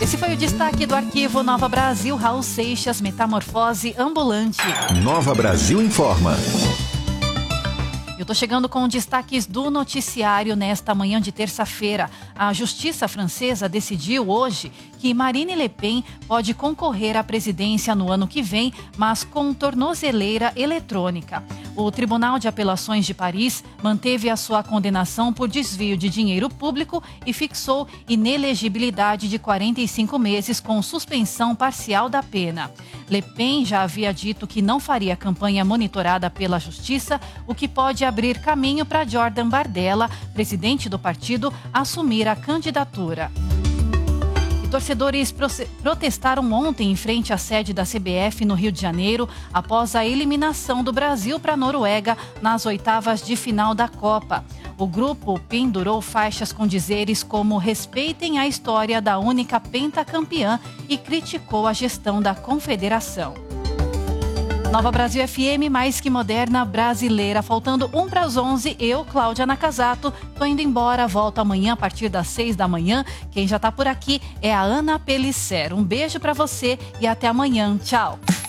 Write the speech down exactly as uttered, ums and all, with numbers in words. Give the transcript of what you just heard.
Esse foi o destaque do arquivo Nova Brasil. Raul Seixas, Metamorfose Ambulante. Nova Brasil informa. Eu estou chegando com destaques do noticiário nesta manhã de terça-feira. A Justiça francesa decidiu hoje que Marine Le Pen pode concorrer à presidência no ano que vem, mas com tornozeleira eletrônica. O Tribunal de Apelações de Paris manteve a sua condenação por desvio de dinheiro público e fixou inelegibilidade de quarenta e cinco meses com suspensão parcial da pena. Le Pen já havia dito que não faria campanha monitorada pela Justiça, o que pode abrir caminho para Jordan Bardella, presidente do partido, assumir a candidatura. Torcedores protestaram ontem em frente à sede da C B F no Rio de Janeiro após a eliminação do Brasil para a Noruega nas oitavas de final da Copa. O grupo pendurou faixas com dizeres como "respeitem a história da única pentacampeã" e criticou a gestão da confederação. Nova Brasil F M, mais que moderna, brasileira. Faltando um para as onze, eu, Cláudia Nakazato, tô indo embora. Volto amanhã a partir das seis da manhã. Quem já tá por aqui é a Ana Pellicer. Um beijo para você e até amanhã. Tchau.